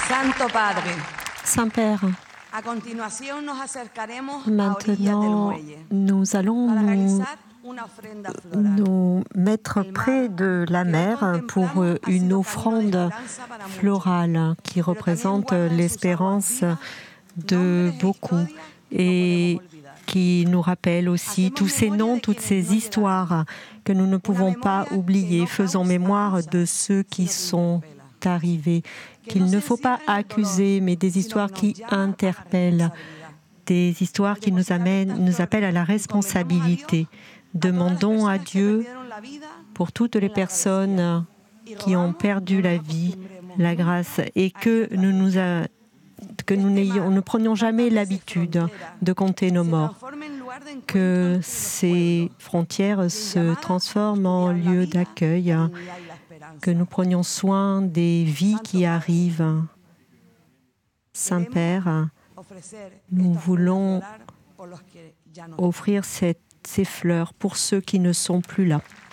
Santo Padre, Saint-Père, a continuación nos acercaremos a orillas del maintenant muelle nous allons para realizar una ofrenda floral. nous mettre près de la mer pour une offrande florale qui représente l'espérance de beaucoup et qui nous rappelle aussi tous ces noms, toutes ces histoires que nous ne pouvons pas oublier. Faisons mémoire de ceux qui sont arrivés, qu'il ne faut pas accuser, mais des histoires qui interpellent, des histoires qui nous appellent à la responsabilité. Demandons à Dieu pour toutes les personnes qui ont perdu la vie, la grâce, et que nous ne prenions jamais l'habitude de compter nos morts, que ces frontières se transforment en lieu d'accueil, que nous prenions soin des vies qui arrivent. Saint-Père, nous voulons offrir ces fleurs pour ceux qui ne sont plus là.